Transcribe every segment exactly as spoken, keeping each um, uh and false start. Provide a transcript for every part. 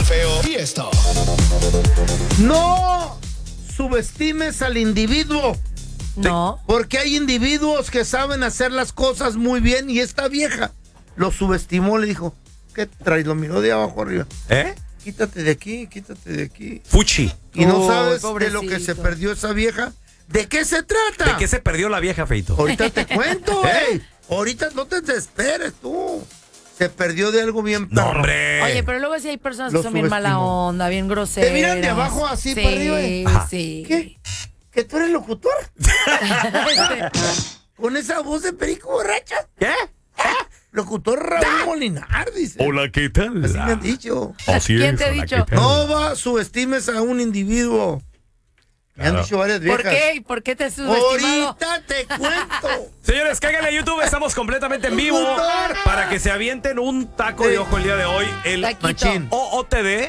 feo y esto. No subestimes al individuo. No. Porque hay individuos que saben hacer las cosas muy bien y esta vieja lo subestimó, le dijo, ¿qué traes? Lo miró de abajo arriba. ¿Eh? Quítate de aquí, quítate de aquí. Fuchi. Y no Oh, sabes pobrecito. de lo que se perdió esa vieja. ¿De qué se trata? ¿De qué se perdió la vieja, Feito? Ahorita te cuento, ¿Eh? ey. Ahorita no te desesperes tú. Se perdió de algo bien No, perro. hombre. Oye, pero luego sí hay personas Lo que son bien mala subestimó. onda, bien groseras. Te miran de abajo así sí, para arriba, ¿eh? Ajá. Sí. ¿Qué? ¿Que tú eres locutor? Este, Con esa voz de perico borracha. ¿Qué? Locutor Raúl Molinar, dice. Hola, ¿qué tal? Así me han dicho. Así ¿Quién es, te ha hola, dicho? ¿qué tal? No va, subestimes a un individuo. Me Claro. han dicho varias viejas. ¿Por qué? ¿Por qué te has subestimado? Ahorita te cuento. Señores, cáiganle a YouTube, estamos completamente en vivo Locutor. para que se avienten un taco de ojo el día de hoy. El Taquito. Machín. O O T D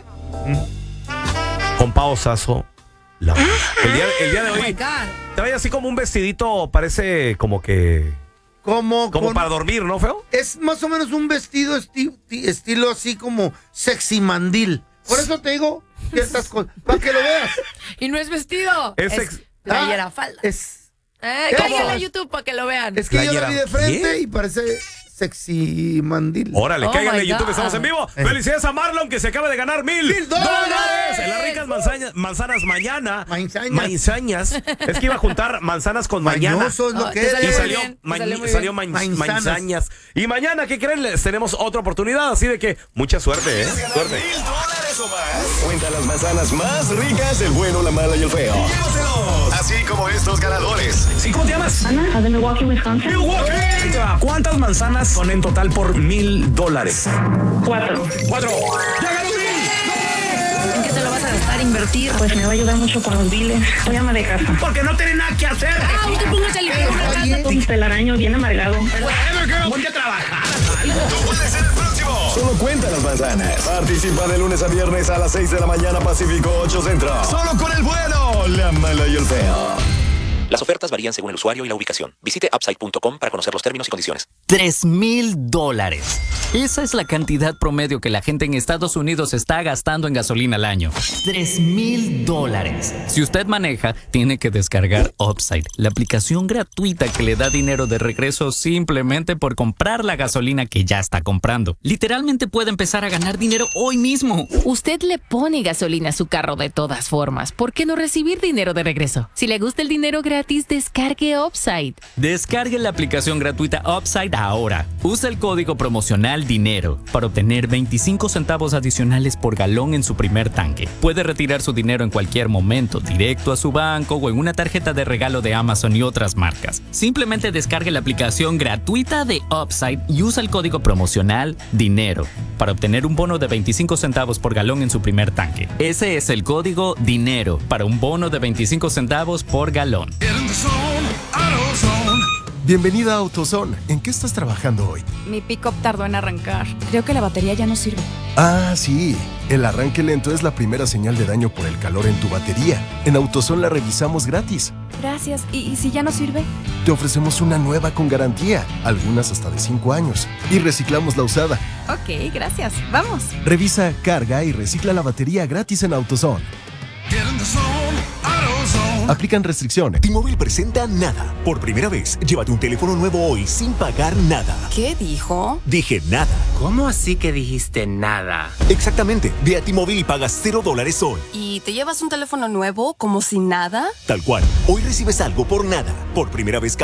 con Pao Sasso. La- el, día, el día de Oh my hoy God. trae así como un vestidito, parece como que... Como, Como con- para dormir, ¿no, feo? Es más o menos un vestido esti- ti- estilo así como sexy mandil. Por eso te digo ciertas cosas. Para que lo veas. Y no es vestido. Es Es, ex- playera Ah, falda. Es, Eh, ¿qué cáiganle a cosa? YouTube para que lo vean. es que yo la Playera. vi de frente ¿Qué? y parece sexy mandil. Órale, Oh cáiganle a my YouTube, God. estamos en vivo. Eh. Felicidades a Marlon que se acaba de ganar mil, ¡Mil dólares! en las ricas manzañas, manzanas mañana. Manzañas. Manzañas. Es que iba a juntar manzanas con mañana. Mañoso es lo Oh, que te es. Y Muy salió, bien, ma- salió muy salió bien. man- Manzanas. manzañas. Y mañana, ¿qué creen? Les tenemos otra oportunidad, así de que mucha suerte, ¿eh? Suerte. Mil dólares o más. Cuenta las manzanas más ricas del bueno, la mala y el feo. Llévatelos. Así como estos ganadores. ¿Sí, cómo te llamas? Ana, de Milwaukee, Wisconsin. Ahí te va. ¿Cuántas manzanas son en total por mil dólares? Cuatro. Cuatro. ¡Ya ganó mil! ¿En qué te lo vas a gastar? ¿Invertir? Pues me va a ayudar mucho con los biles. Soy ama de casa. Porque no tiene nada que hacer. Ah, usted póngase a limpiar una casa. Un telaraño bien amargado. Ponte a trabajar. Tú puedes ser el próximo. Solo cuenta las manzanas. Participa de lunes a viernes a las seis de la mañana Pacífico, ocho Centro. Solo con el bueno, la mala y el feo. Las ofertas varían según el usuario y la ubicación. Visite upside punto com para conocer los términos y condiciones. Tres mil dólares. Esa es la cantidad promedio que la gente en Estados Unidos está gastando en gasolina al año. Tres mil dólares. Si usted maneja, tiene que descargar Upside, la aplicación gratuita que le da dinero de regreso simplemente por comprar la gasolina que ya está comprando. Literalmente puede empezar a ganar dinero hoy mismo. Usted le pone gasolina a su carro de todas formas. ¿Por qué no recibir dinero de regreso? Si le gusta el dinero gratis, descargue Upside. Descargue la aplicación gratuita Upside ahora. Usa el código promocional DINERO para obtener veinticinco centavos adicionales por galón en su primer tanque. Puede retirar su dinero en cualquier momento, directo a su banco o en una tarjeta de regalo de Amazon y otras marcas. Simplemente descargue la aplicación gratuita de Upside y usa el código promocional DINERO para obtener un bono de veinticinco centavos por galón en su primer tanque. Ese es el código DINERO para un bono de veinticinco centavos por galón. Bienvenida a AutoZone. ¿En qué estás trabajando hoy? Mi pick-up tardó en arrancar. Creo que la batería ya no sirve. Ah, sí. El arranque lento es la primera señal de daño por el calor en tu batería. En AutoZone la revisamos gratis. Gracias. ¿Y, y si ya no sirve? Te ofrecemos una nueva con garantía, algunas hasta de cinco años. Y reciclamos la usada. Ok, gracias. Vamos. Revisa, carga y recicla la batería gratis en AutoZone. Aplican restricciones. T-Mobile presenta Nada. Por primera vez, llévate un teléfono nuevo hoy sin pagar nada. ¿Qué dijo? Dije nada. ¿Cómo así que dijiste nada? Exactamente. Ve a T-Mobile y pagas cero dólares hoy. ¿Y te llevas un teléfono nuevo como si nada? Tal cual. Hoy recibes algo por nada. Por primera vez